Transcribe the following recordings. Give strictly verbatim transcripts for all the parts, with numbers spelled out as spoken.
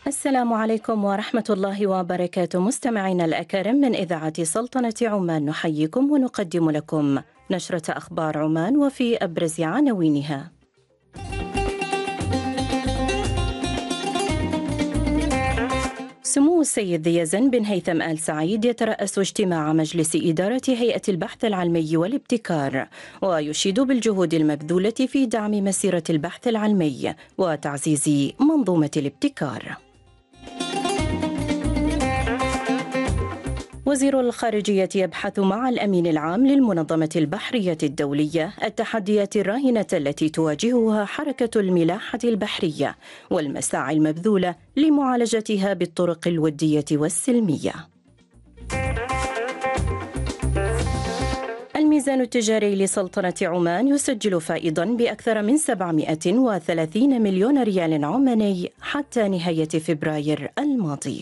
السلام عليكم ورحمة الله وبركاته، مستمعينا الأكارم من إذاعة سلطنة عمان، نحييكم ونقدم لكم نشرة أخبار عمان وفي أبرز عناوينها. سمو السيد ذي يزن بن هيثم آل سعيد يترأس اجتماع مجلس إدارة هيئة البحث العلمي والابتكار، ويشيد بالجهود المبذولة في دعم مسيرة البحث العلمي وتعزيز منظومة الابتكار. وزير الخارجية يبحث مع الأمين العام للمنظمة البحرية الدولية التحديات الراهنة التي تواجهها حركة الملاحة البحرية والمساعي المبذولة لمعالجتها بالطرق الودية والسلمية. الميزان التجاري لسلطنة عمان يسجل فائضاً بأكثر من سبعمائة وثلاثين مليون ريال عماني حتى نهاية فبراير الماضي.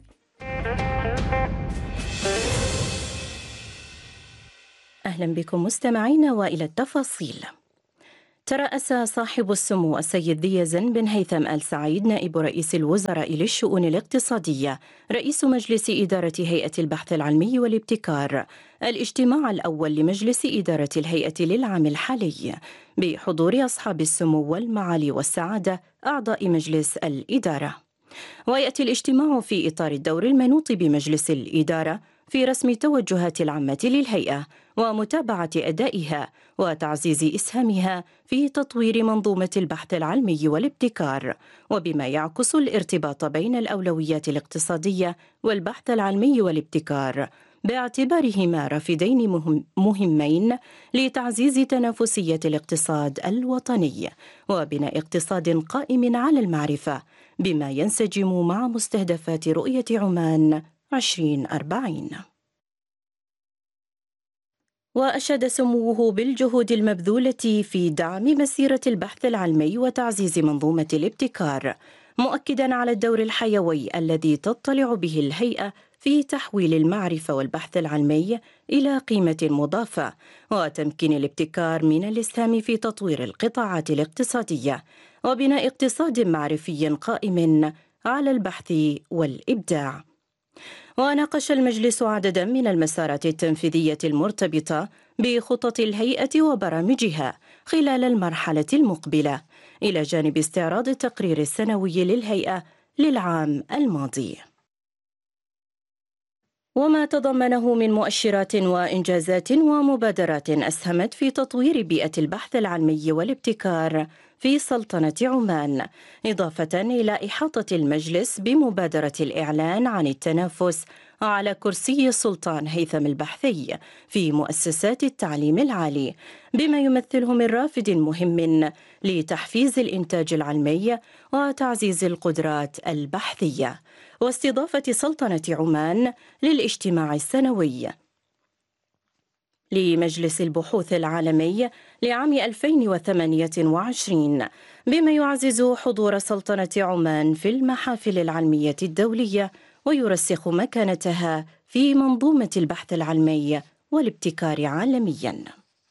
أهلا بكم مستمعينا وإلى التفاصيل. ترأس صاحب السمو السيد ذي يزن بن هيثم آل سعيد نائب رئيس الوزراء للشؤون الاقتصادية رئيس مجلس إدارة هيئة البحث العلمي والابتكار الاجتماع الأول لمجلس إدارة الهيئة للعام الحالي بحضور أصحاب السمو والمعالي والسعادة أعضاء مجلس الإدارة. ويأتي الاجتماع في إطار الدور المنوط بمجلس الإدارة في رسم توجهات العامة للهيئة ومتابعة أدائها وتعزيز إسهامها في تطوير منظومة البحث العلمي والابتكار، وبما يعكس الارتباط بين الأولويات الاقتصادية والبحث العلمي والابتكار باعتبارهما رافدين مهم مهمين لتعزيز تنافسية الاقتصاد الوطني وبناء اقتصاد قائم على المعرفة بما ينسجم مع مستهدفات رؤية عمان عشرين أربعين. وأشاد سموه بالجهود المبذولة في دعم مسيرة البحث العلمي وتعزيز منظومة الابتكار، مؤكداً على الدور الحيوي الذي تطلع به الهيئة في تحويل المعرفة والبحث العلمي إلى قيمة مضافة وتمكين الابتكار من الإسهام في تطوير القطاعات الاقتصادية وبناء اقتصاد معرفي قائم على البحث والإبداع. وناقش المجلس عددا من المسارات التنفيذية المرتبطة بخطط الهيئة وبرامجها خلال المرحلة المقبلة، إلى جانب استعراض التقرير السنوي للهيئة للعام الماضي وما تضمنه من مؤشرات وإنجازات ومبادرات أسهمت في تطوير بيئة البحث العلمي والابتكار في سلطنة عمان، إضافة إلى إحاطة المجلس بمبادرة الإعلان عن التنافس على كرسي السلطان هيثم البحثي في مؤسسات التعليم العالي، بما يمثله من رافد مهم لتحفيز الإنتاج العلمي وتعزيز القدرات البحثية، واستضافة سلطنة عمان للاجتماع السنوي لمجلس البحوث العالمي لعام ألفين وثمانية وعشرين، بما يعزز حضور سلطنة عمان في المحافل العلمية الدولية ويرسخ مكانتها في منظومة البحث العلمي والابتكار عالمياً.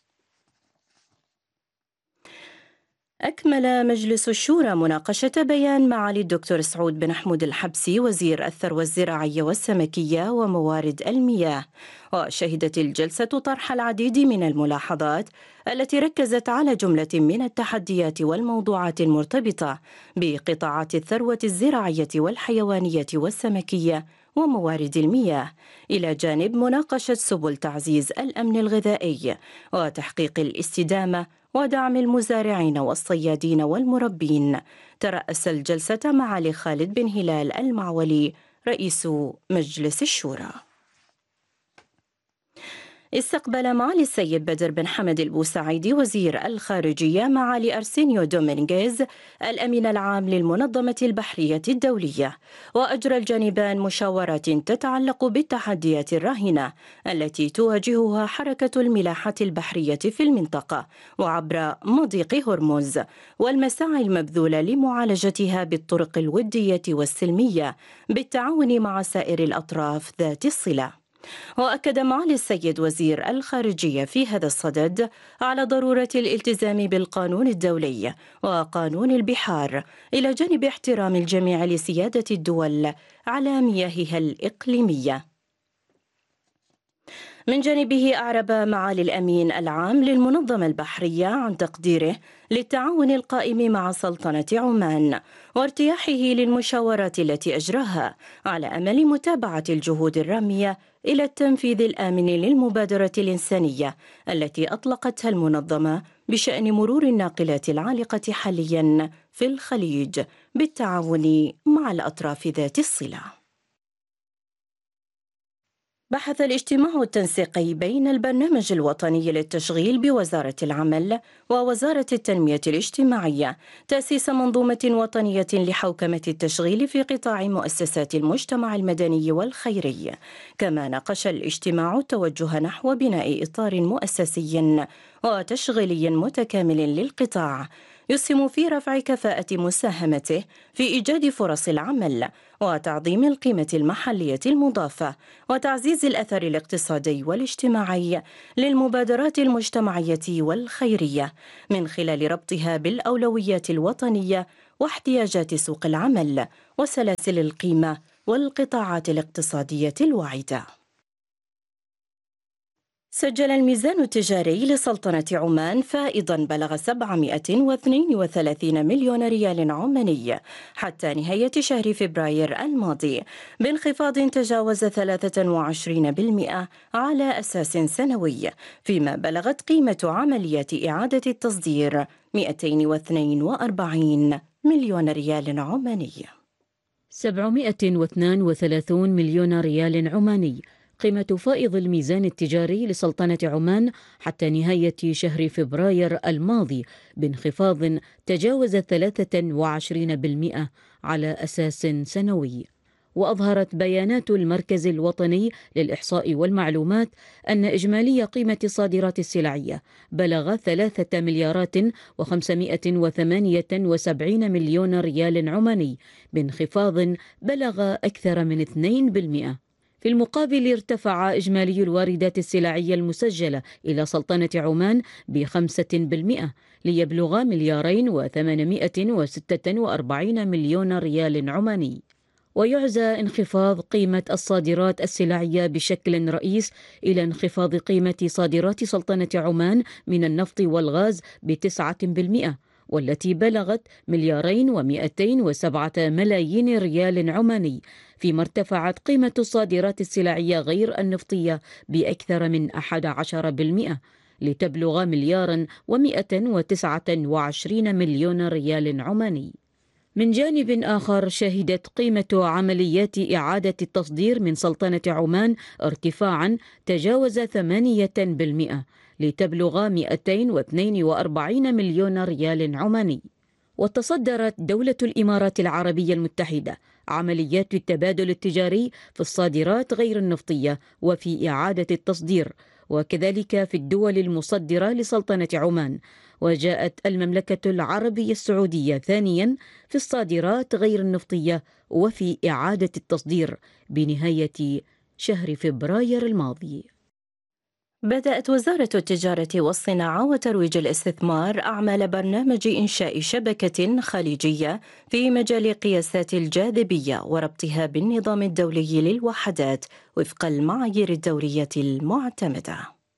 أكمل مجلس الشورى مناقشة بيان معالي الدكتور سعود بن حمود الحبسي وزير الثروة الزراعية والسمكية وموارد المياه، وشهدت الجلسة طرح العديد من الملاحظات التي ركزت على جملة من التحديات والموضوعات المرتبطة بقطاعات الثروة الزراعية والحيوانية والسمكية وموارد المياه، إلى جانب مناقشة سبل تعزيز الأمن الغذائي وتحقيق الاستدامة ودعم المزارعين والصيادين والمربين. ترأس الجلسة معالي خالد بن هلال المعولي رئيس مجلس الشورى. استقبل معالي السيد بدر بن حمد البوسعيدي وزير الخارجية معالي أرسينيو دومينغيز الأمين العام للمنظمة البحرية الدولية، وأجرى الجانبان مشاورات تتعلق بالتحديات الراهنة التي تواجهها حركة الملاحة البحرية في المنطقة وعبر مضيق هرمز، والمساعي المبذولة لمعالجتها بالطرق الودية والسلمية بالتعاون مع سائر الأطراف ذات الصلة. وأكد معالي السيد وزير الخارجية في هذا الصدد على ضرورة الالتزام بالقانون الدولي وقانون البحار إلى جانب احترام الجميع لسيادة الدول على مياهها الإقليمية. من جانبه أعرب معالي الأمين العام للمنظمة البحرية عن تقديره للتعاون القائم مع سلطنة عمان وارتياحه للمشاورات التي أجراها على أمل متابعة الجهود الرامية إلى التنفيذ الآمن للمبادرة الإنسانية التي أطلقتها المنظمة بشأن مرور الناقلات العالقة حاليا في الخليج بالتعاون مع الأطراف ذات الصلة. بحث الاجتماع التنسيقي بين البرنامج الوطني للتشغيل بوزارة العمل ووزارة التنمية الاجتماعية تأسيس منظومة وطنية لحوكمة التشغيل في قطاع مؤسسات المجتمع المدني والخيري. كما ناقش الاجتماع التوجه نحو بناء إطار مؤسسي وتشغيلي متكامل للقطاع يسهم في رفع كفاءة مساهمته في إيجاد فرص العمل وتعظيم القيمة المحلية المضافة وتعزيز الأثر الاقتصادي والاجتماعي للمبادرات المجتمعية والخيرية من خلال ربطها بالأولويات الوطنية واحتياجات سوق العمل وسلاسل القيمة والقطاعات الاقتصادية الواعدة. سجل الميزان التجاري لسلطنة عمان فائضاً بلغ سبعمائة واثنين وثلاثين مليون ريال عماني حتى نهاية شهر فبراير الماضي بانخفاض تجاوز ثلاثة وعشرين بالمئة على أساس سنوي، فيما بلغت قيمة عمليات إعادة التصدير مئتين واثنين وأربعين مليون ريال عماني. سبعمائة واثنين وثلاثين مليون ريال عماني قيمة فائض الميزان التجاري لسلطنة عمان حتى نهاية شهر فبراير الماضي بانخفاض تجاوز ثلاثة وعشرين بالمئة على أساس سنوي. وأظهرت بيانات المركز الوطني للإحصاء والمعلومات أن إجمالي قيمة الصادرات السلعية بلغ ثلاثة مليارات وخمسمائة وثمانية وسبعين مليون ريال عماني بانخفاض بلغ أكثر من اثنين بالمئة. في المقابل ارتفع إجمالي الواردات السلعية المسجلة إلى سلطنة عمان بخمسة بالمئة ليبلغ مليارين وثمانمائة وستة وأربعين مليون ريال عماني. ويعزى انخفاض قيمة الصادرات السلعية بشكل رئيس إلى انخفاض قيمة صادرات سلطنة عمان من النفط والغاز بتسعة بالمئة والتي بلغت مليارين ومئتين وسبعة ملايين ريال عماني، فيما ارتفعت قيمة الصادرات السلعية غير النفطية بأكثر من أحد عشر بالمئة لتبلغ مليارا ومئة وتسعة وعشرين مليون ريال عماني. من جانب آخر شهدت قيمة عمليات إعادة التصدير من سلطنة عمان ارتفاعا تجاوز ثمانية بالمئة لتبلغ مئتين واثنين وأربعين مليون ريال عماني. وتصدرت دولة الإمارات العربية المتحدة عمليات التبادل التجاري في الصادرات غير النفطية وفي إعادة التصدير، وكذلك في الدول المصدرة لسلطنة عمان. وجاءت المملكة العربية السعودية ثانيا في الصادرات غير النفطية وفي إعادة التصدير بنهاية شهر فبراير الماضي. بدأت وزارة التجارة والصناعة وترويج الاستثمار أعمال برنامج إنشاء شبكة خليجية في مجال قياسات الجاذبية وربطها بالنظام الدولي للوحدات وفق المعايير الدورية المعتمدة.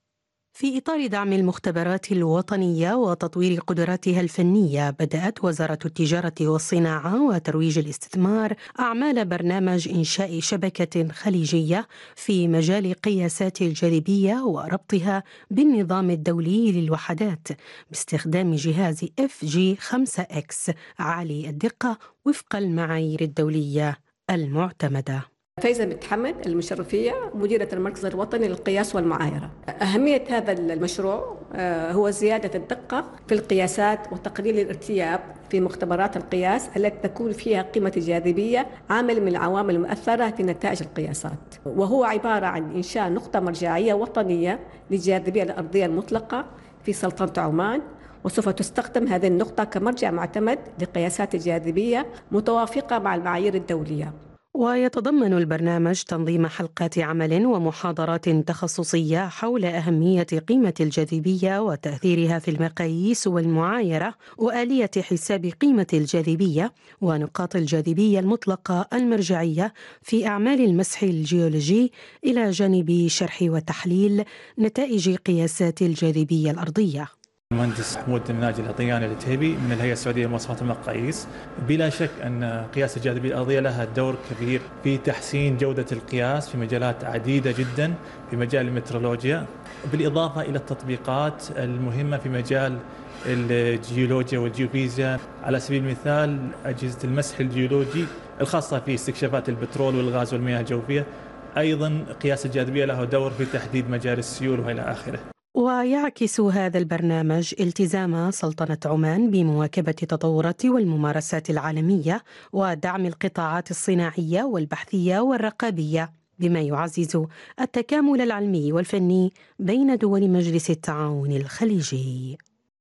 في إطار دعم المختبرات الوطنية وتطوير قدراتها الفنية، بدأت وزارة التجارة والصناعة وترويج الاستثمار أعمال برنامج إنشاء شبكة خليجية في مجال قياسات الجاذبية وربطها بالنظام الدولي للوحدات باستخدام جهاز إف جي خمسة إكس عالي الدقة وفق المعايير الدولية المعتمدة. فايزة متحمد المشرفية مديرة المركز الوطني للقياس والمعايرة. أهمية هذا المشروع هو زيادة الدقة في القياسات وتقليل الارتياب في مختبرات القياس التي تكون فيها قيمة الجاذبية عامل من العوامل المؤثرة في نتائج القياسات، وهو عبارة عن إنشاء نقطة مرجعية وطنية للجاذبية الأرضية المطلقة في سلطنة عمان، وسوف تستخدم هذه النقطة كمرجع معتمد لقياسات الجاذبية متوافقة مع المعايير الدولية. ويتضمن البرنامج تنظيم حلقات عمل ومحاضرات تخصصية حول أهمية قيمة الجاذبية وتأثيرها في المقاييس والمعايرة وآلية حساب قيمة الجاذبية ونقاط الجاذبية المطلقة المرجعية في أعمال المسح الجيولوجي، إلى جانب شرح وتحليل نتائج قياسات الجاذبية الأرضية. المهندس حمود الناجي العطياني العتيبي من الهيئة السعودية لمواصفات المقاييس. بلا شك أن قياس الجاذبية الأرضية لها دور كبير في تحسين جودة القياس في مجالات عديدة جدا في مجال المترولوجيا، بالإضافة إلى التطبيقات المهمة في مجال الجيولوجيا والجيوفيزياء. على سبيل المثال أجهزة المسح الجيولوجي الخاصة في استكشافات البترول والغاز والمياه الجوفية، أيضا قياس الجاذبية له دور في تحديد مجال السيول وإلى آخره. ويعكس هذا البرنامج التزام سلطنة عمان بمواكبة التطورات والممارسات العالمية ودعم القطاعات الصناعية والبحثية والرقابية، بما يعزز التكامل العلمي والفني بين دول مجلس التعاون الخليجي.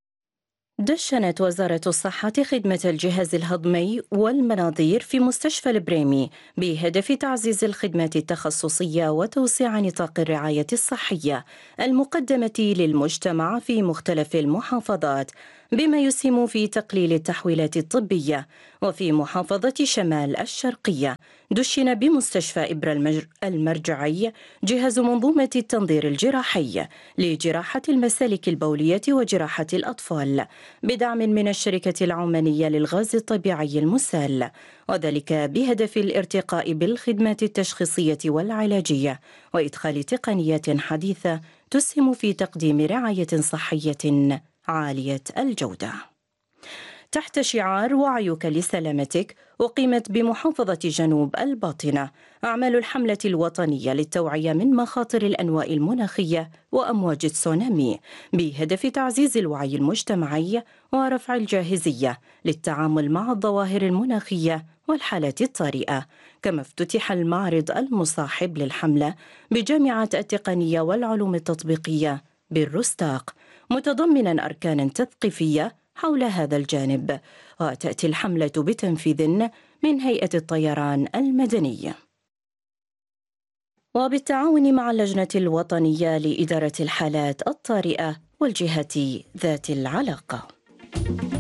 دشنت وزارة الصحة خدمة الجهاز الهضمي والمناظير في مستشفى البريمي بهدف تعزيز الخدمات التخصصية وتوسيع نطاق الرعاية الصحية المقدمة للمجتمع في مختلف المحافظات، بما يسهم في تقليل التحويلات الطبية. وفي محافظة شمال الشرقية دشن بمستشفى إبرة المرجعي جهاز منظومة التنظير الجراحي لجراحة المسالك البولية وجراحة الأطفال بدعم من الشركة العمانية للغاز الطبيعي المسال، وذلك بهدف الارتقاء بالخدمات التشخيصية والعلاجية وإدخال تقنيات حديثة تسهم في تقديم رعاية صحية عالية الجودة. تحت شعار وعيك لسلامتك، أقيمت بمحافظة جنوب الباطنة أعمال الحملة الوطنية للتوعية من مخاطر الأنواء المناخية وأمواج التسونامي بهدف تعزيز الوعي المجتمعي ورفع الجاهزية للتعامل مع الظواهر المناخية والحالات الطارئة. كما افتتح المعرض المصاحب للحملة بجامعة التقنية والعلوم التطبيقية بالرستاق، متضمنا أركانا تثقيفية حول هذا الجانب. وتأتي الحملة بتنفيذ من هيئة الطيران المدني وبالتعاون مع اللجنة الوطنية لإدارة الحالات الطارئة والجهات ذات العلاقة.